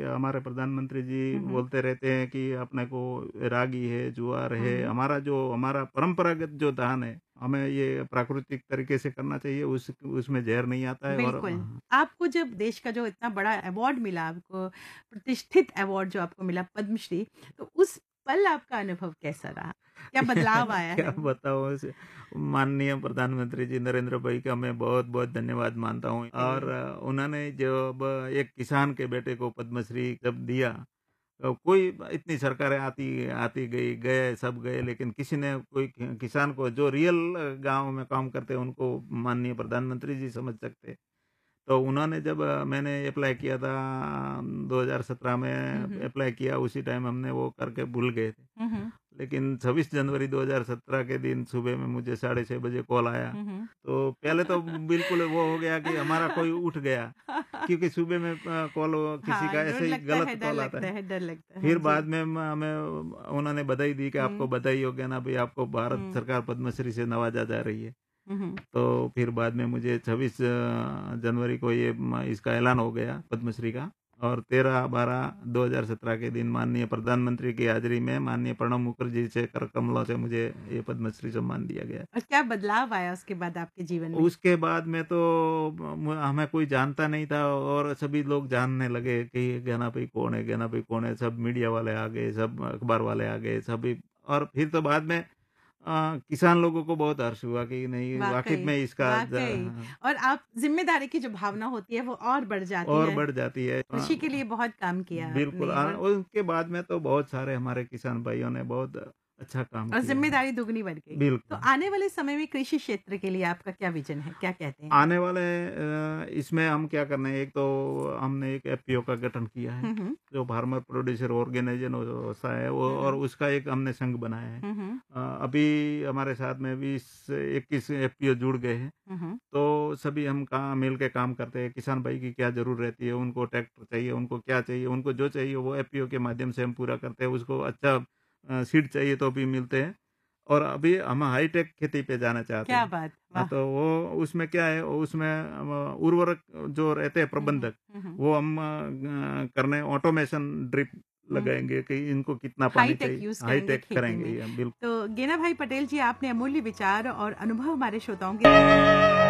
हमारे प्रधानमंत्री जी हुँ, हुँ। बोलते रहते हैं कि अपने को रागी है, ज्वार हुँ, है, हुँ। हमारा परंपरागत जो धान है, हमें ये प्राकृतिक तरीके से करना चाहिए, उसमें ज़हर नहीं आता है और बिल्कुल। आपको जब देश का जो इतना बड़ा अवार्ड मिला आपको, प्रतिष्ठित अवार्ड जो आपको मिला पद्मश्री, तो उस पल आपका अनुभव कैसा रहा? क्या बदलाव आया क्या है? बताऊँ इसे माननीय प्रधानमंत्री जी नरेंद्र भाई का मैं बहुत-बहुत धन्यवाद मानता हूँ और जी। उन्होंने जब एक किसान के बेटे को पद्मश्री जब दिया, कोई इतनी सरकारें आती आती गई, गए सब गए लेकिन किसी ने कोई किसान को जो रियल गाँव में काम करते हैं उनको माननीय प्रधानमंत्री जी समझ सकते हैं। तो उन्होंने जब मैंने अप्लाई किया था 2017 में हुँ, हुँ। अप्लाई किया उसी टाइम हमने वो करके भूल गए थे। हुँ, हुँ। लेकिन 26 जनवरी 2017 के दिन सुबह में मुझे 6:30 बजे कॉल आया। हुँ, हुँ। तो पहले तो बिल्कुल वो हो गया कि हमारा कोई उठ गया, क्योंकि सुबह में कॉल किसी का हाँ, डर ऐसे ही लगता गलत है, डर कॉल आता लगता है। है, डर लगता है। हाँ फिर जी। बाद में हमें उन्होंने बधाई दी कि आपको हुँ, बधाई हो ज्ञाना भाई, आपको भारत हुँ। सरकार पद्मश्री से नवाजा जा रही है। हुँ, हुँ। तो फिर बाद में मुझे 26 जनवरी को ये इसका ऐलान हो गया पद्मश्री का और 13/12/2017 के दिन माननीय प्रधानमंत्री की हाज़िरी में माननीय प्रणब मुखर्जी से कर कमलों से मुझे ये पद्मश्री सम्मान दिया गया। और क्या बदलाव आया उसके बाद आपके जीवन में? उसके बाद में तो हमें कोई जानता नहीं था और सभी लोग जानने लगे कि ज्ञाना भाई कौन है, ज्ञाना भाई कौन है, सब मीडिया वाले आ गए, सब अखबार वाले आ गए, सभी और फिर तो बाद में किसान लोगों को बहुत हर्ष हुआ कि नहीं वाक़ई वाक़ई, में इसका वाक़ई। और आप ज़िम्मेदारी की जो भावना होती है वो और बढ़ जाती और है। बढ़ जाती है। कृषि के लिए बहुत काम किया बिल्कुल आपने और उसके बाद में तो बहुत सारे हमारे किसान भाइयों ने बहुत अच्छा काम और किया है। ज़िम्मेदारी दुगनी बढ़ गई। तो बिल्कुल। आने वाले समय में कृषि क्षेत्र के लिए आपका क्या विज़न है? क्या कहते हैं आप? आने वाले इसमें हम क्या करना है, एक तो हमने एक एफपीओ का गठन किया है, हुँ, हुँ। जो फार्मर प्रोड्यूसर ऑर्गेनाइजेशन होता है वो हुँ, और हुँ। उसका एक हमने संघ बनाया है। हुँ, हुँ। अभी हमारे साथ में 20-21 एफपीओ जुड़ गए हैं, हुँ, हुँ। तो सभी हम मिल के काम करते हैं। किसान भाई की क्या ज़रूरत रहती है, उनको ट्रैक्टर चाहिए, उनको क्या चाहिए, उनको जो चाहिए वो एफपीओ के माध्यम से हम पूरा करते हैं। उसको अच्छा सीड चाहिए तो भी मिलते हैं और अभी हम हाईटेक खेती पे जाना चाहते क्या हैं। बात! हाँ, वाह! तो वो उसमें क्या है, उसमें उर्वरक जो रहते हैं हुँ, हुँ। प्रबंधक, हुँ, हुँ। वो हम करने ऑटोमेशन ड्रिप हुँ। लगाएँगे कि इनको कितना पानी हाई-टेक चाहिए, यूज़ करेंगे हाईटेक खेती करेंगे में। ये बिल्कुल। तो गेना भाई पटेल जी आपने अमूल्य विचार और अनुभव हमारे श्रोताओं के